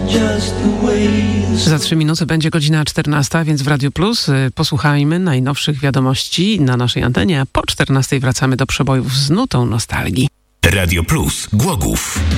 Za 3 minuty będzie godzina 14, więc w Radio Plus posłuchajmy najnowszych wiadomości na naszej antenie, a po 14 wracamy do przebojów z nutą nostalgii. Radio Plus Głogów.